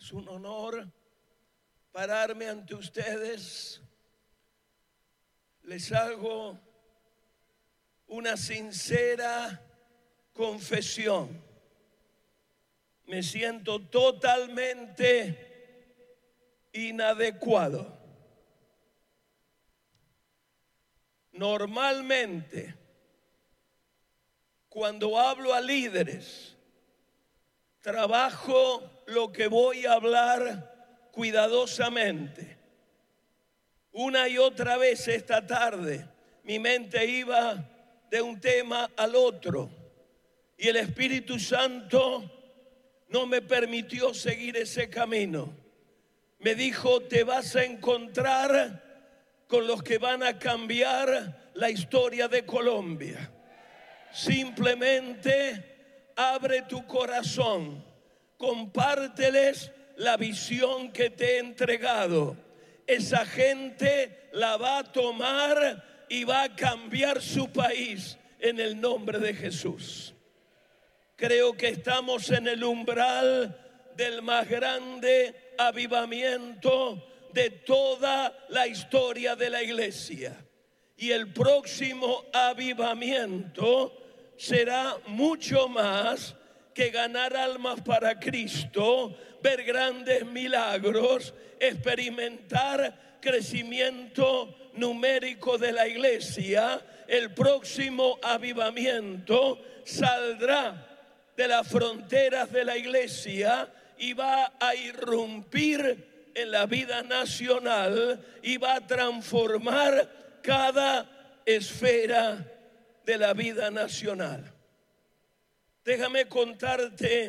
Es un honor pararme ante ustedes. Les hago una sincera confesión. Me siento totalmente inadecuado. Normalmente, cuando hablo a líderes, trabajo lo que voy a hablar cuidadosamente. Una y otra vez esta tarde mi mente iba de un tema al otro y el Espíritu Santo no me permitió seguir ese camino. Me dijo: te vas a encontrar con los que van a cambiar la historia de Colombia. Simplemente abre tu corazón, compárteles la visión que te he entregado. Esa gente la va a tomar y va a cambiar su país en el nombre de Jesús. Creo que estamos en el umbral del más grande avivamiento de toda la historia de la iglesia. Y el próximo avivamiento será mucho más que ganar almas para Cristo, ver grandes milagros, experimentar crecimiento numérico de la iglesia. El próximo avivamiento saldrá de las fronteras de la iglesia y va a irrumpir en la vida nacional y va a transformar cada esfera de la vida nacional. Déjame contarte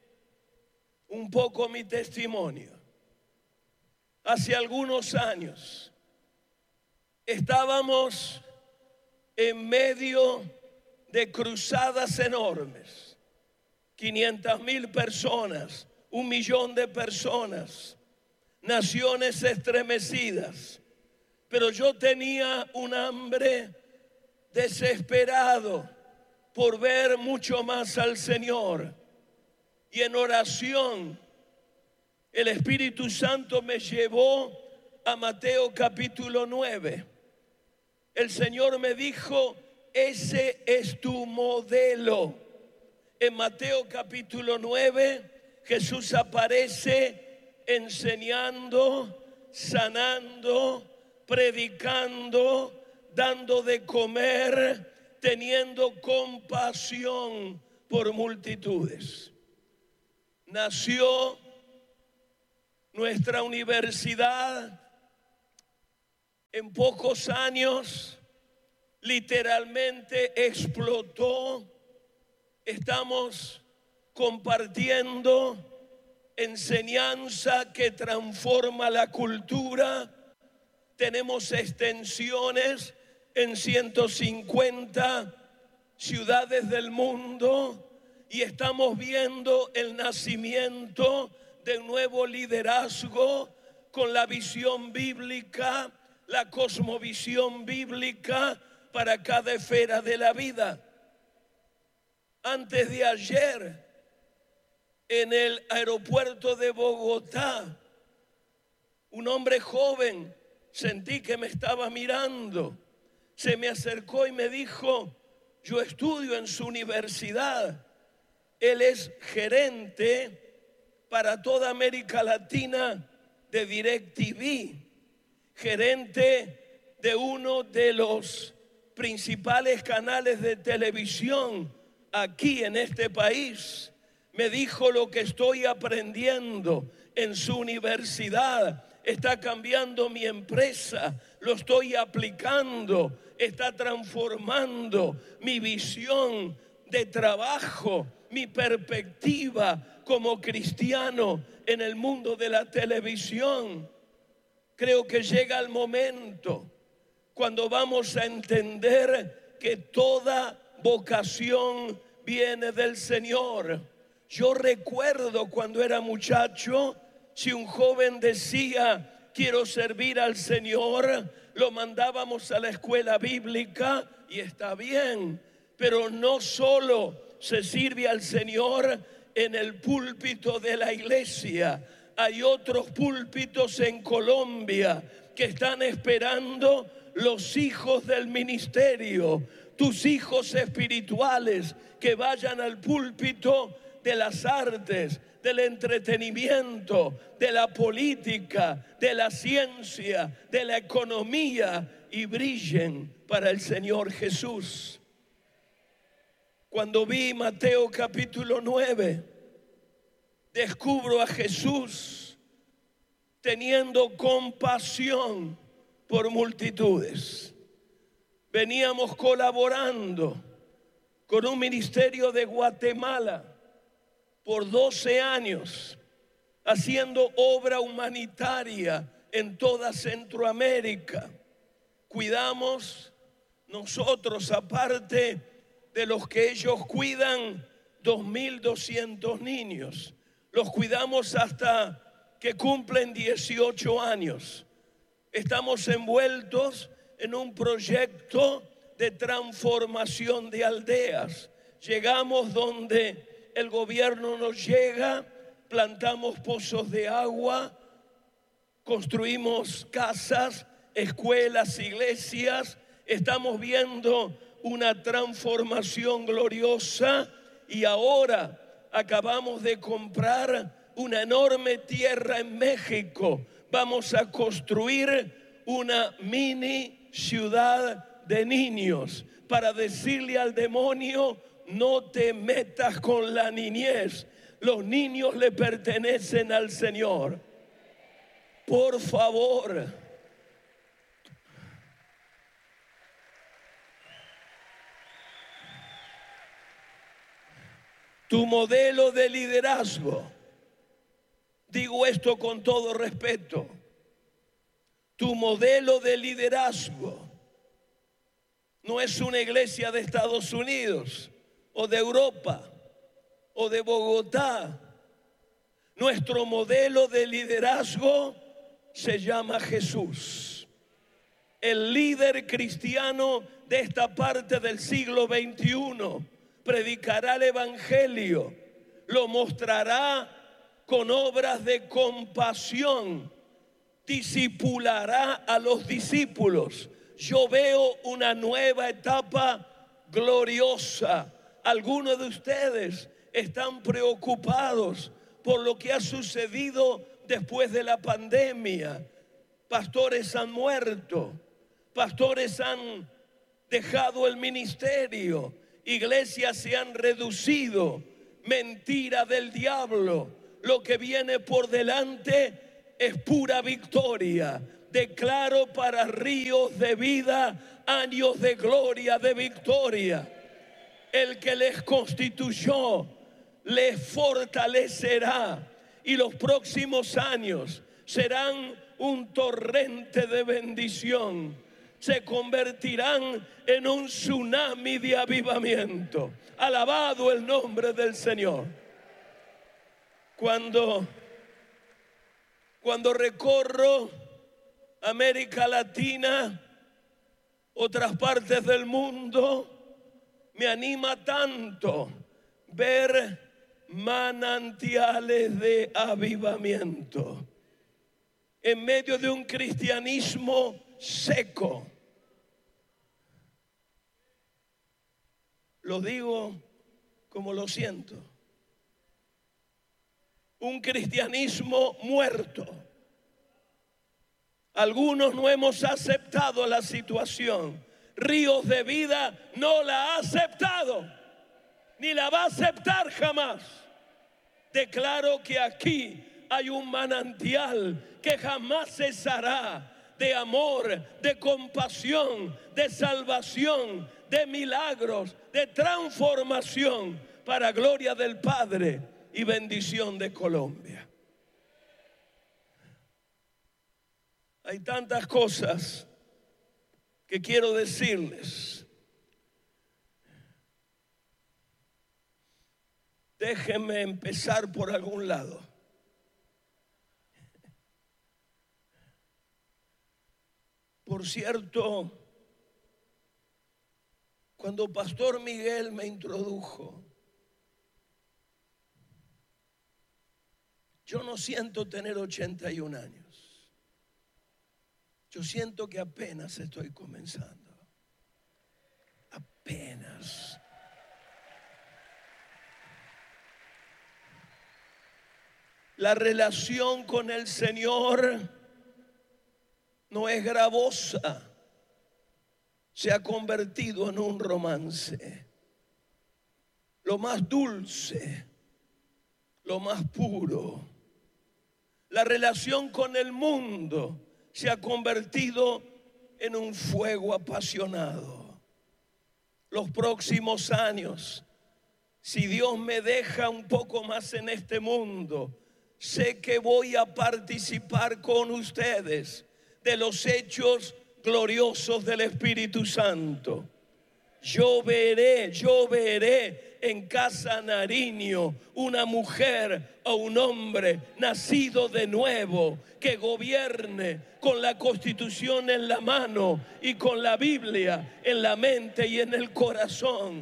un poco mi testimonio. Hace algunos años estábamos en medio de cruzadas enormes. 500,000 personas, 1 millón de personas, naciones estremecidas. Pero yo tenía un hambre desesperado por ver mucho más al Señor. Y en oración, el Espíritu Santo me llevó a Mateo capítulo 9. El Señor me dijo: ese es tu modelo. En Mateo capítulo 9, Jesús aparece enseñando, sanando, predicando, dando de comer, teniendo compasión por multitudes. Nació nuestra universidad. En pocos años literalmente explotó. Estamos compartiendo enseñanza que transforma la cultura. Tenemos extensiones en 150 ciudades del mundo y estamos viendo el nacimiento de un nuevo liderazgo con la visión bíblica, la cosmovisión bíblica para cada esfera de la vida. Antes de ayer, en el aeropuerto de Bogotá, un hombre joven, sentí que me estaba mirando, se me acercó y me dijo: yo estudio en su universidad. Él es gerente para toda América Latina de DirecTV, gerente de uno de los principales canales de televisión aquí en este país. Me dijo: lo que estoy aprendiendo en su universidad está cambiando mi empresa, lo estoy aplicando, está transformando mi visión de trabajo, mi perspectiva como cristiano en el mundo de la televisión. Creo que llega el momento cuando vamos a entender que toda vocación viene del Señor. Yo recuerdo cuando era muchacho, si un joven decía: quiero servir al Señor, lo mandábamos a la escuela bíblica y está bien, pero no solo se sirve al Señor en el púlpito de la iglesia. Hay otros púlpitos en Colombia que están esperando los hijos del ministerio, tus hijos espirituales que vayan al púlpito de las artes, del entretenimiento, de la política, de la ciencia, de la economía y brillen para el Señor Jesús. Cuando vi Mateo capítulo 9, descubro a Jesús teniendo compasión por multitudes. Veníamos colaborando con un ministerio de Guatemala por 12 años, haciendo obra humanitaria en toda Centroamérica. Cuidamos nosotros, aparte de los que ellos cuidan, 2.200 niños. Los cuidamos hasta que cumplen 18 años. Estamos envueltos en un proyecto de transformación de aldeas. Llegamos donde el gobierno nos llega, plantamos pozos de agua, construimos casas, escuelas, iglesias. Estamos viendo una transformación gloriosa y ahora acabamos de comprar una enorme tierra en México. Vamos a construir una mini ciudad de niños para decirle al demonio: no te metas con la niñez. Los niños le pertenecen al Señor. Por favor, tu modelo de liderazgo, digo esto con todo respeto, tu modelo de liderazgo no es una iglesia de Estados Unidos o de Europa o de Bogotá. Nuestro modelo de liderazgo se llama Jesús. El líder cristiano de esta parte del siglo XXI predicará el evangelio, lo mostrará con obras de compasión, discipulará a los discípulos. Yo veo una nueva etapa gloriosa. Algunos de ustedes están preocupados por lo que ha sucedido después de la pandemia. Pastores han muerto, pastores han dejado el ministerio, iglesias se han reducido. Mentira del diablo. Lo que viene por delante es pura victoria. Declaro para ríos de vida, años de gloria, de victoria. El que les constituyó les fortalecerá y los próximos años serán un torrente de bendición. Se convertirán en un tsunami de avivamiento. Alabado el nombre del Señor. Cuando recorro América Latina, otras partes del mundo, me anima tanto ver manantiales de avivamiento en medio de un cristianismo seco. Lo digo como lo siento. Un cristianismo muerto. Algunos no hemos aceptado la situación. Ríos de Vida no la ha aceptado, ni la va a aceptar jamás. Declaro que aquí hay un manantial que jamás cesará, de amor, de compasión, de salvación, de milagros, de transformación, para gloria del Padre y bendición de Colombia. Hay tantas cosas que quiero decirles. Déjenme empezar por algún lado. Por cierto, cuando Pastor Miguel me introdujo, Yo no siento tener 81 años. Yo siento que apenas estoy comenzando. Apenas. La relación con el Señor no es gravosa. Se ha convertido en un romance. Lo más dulce, lo más puro. La relación con el mundo se ha convertido en un fuego apasionado. Los próximos años, si Dios me deja un poco más en este mundo, sé que voy a participar con ustedes de los hechos gloriosos del Espíritu Santo. Yo veré en Casa Nariño una mujer o un hombre nacido de nuevo que gobierne con la Constitución en la mano y con la Biblia en la mente y en el corazón.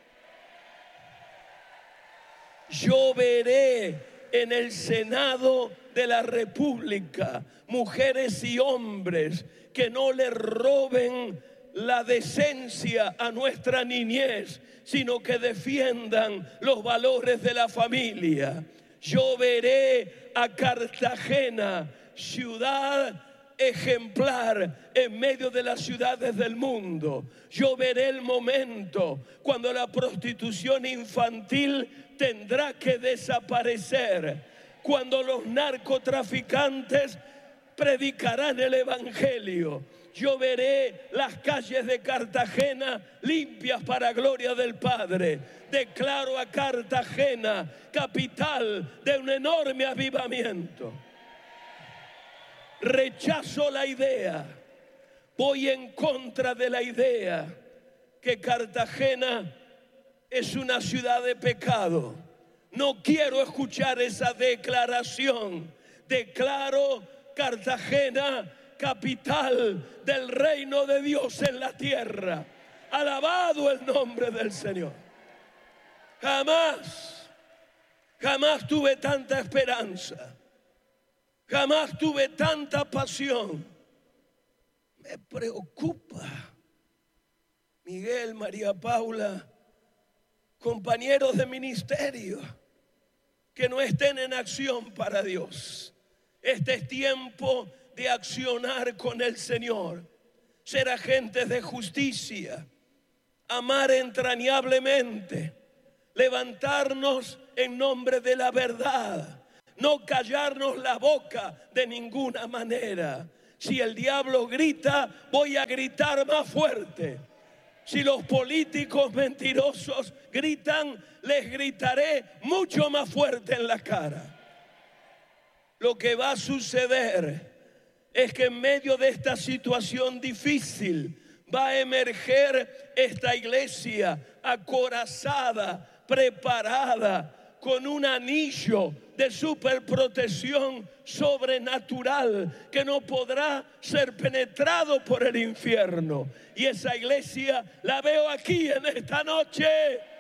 Yo veré en el Senado de la República mujeres y hombres que no le roben la decencia a nuestra niñez, sino que defiendan los valores de la familia. Yo veré a Cartagena, ciudad ejemplar en medio de las ciudades del mundo. Yo veré el momento cuando la prostitución infantil tendrá que desaparecer, cuando los narcotraficantes predicarán el evangelio. Yo veré las calles de Cartagena limpias para gloria del Padre. Declaro a Cartagena capital de un enorme avivamiento. Rechazo la idea, voy en contra de la idea que Cartagena es una ciudad de pecado. No quiero escuchar esa declaración. Declaro Cartagena capital del reino de Dios en la tierra. Alabado el nombre del Señor. Jamás tuve tanta esperanza. Jamás tuve tanta pasión. Me preocupa, Miguel, María Paula, compañeros de ministerio, que no estén en acción para Dios. Este es tiempo de accionar con el Señor, ser agentes de justicia, amar entrañablemente, levantarnos en nombre de la verdad, no callarnos la boca de ninguna manera. Si el diablo grita, voy a gritar más fuerte. Si los políticos mentirosos gritan, les gritaré mucho más fuerte en la cara. Lo que va a suceder es que en medio de esta situación difícil va a emerger esta iglesia acorazada, preparada, con un anillo de superprotección sobrenatural que no podrá ser penetrado por el infierno. Y esa iglesia la veo aquí en esta noche.